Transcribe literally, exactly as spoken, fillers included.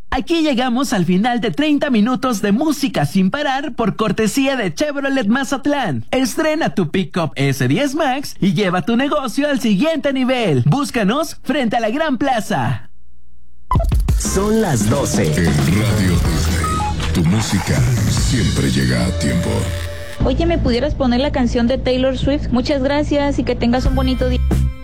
Aquí llegamos al final de treinta minutos de música sin parar por cortesía de Chevrolet Mazatlán. Estrena tu Pickup ese diez Max y lleva tu negocio al siguiente nivel. Búscanos frente a la Gran Plaza. Son las doce. En Radio Disney, tu música siempre llega a tiempo. Oye, ¿me pudieras poner la canción de Taylor Swift? Muchas gracias y que tengas un bonito día.